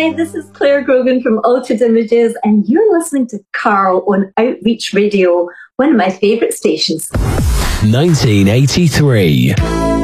Hi, this is Claire Grogan from Altered Images, and you're listening to Carl on Outreach Radio, one of my favourite stations. 1983.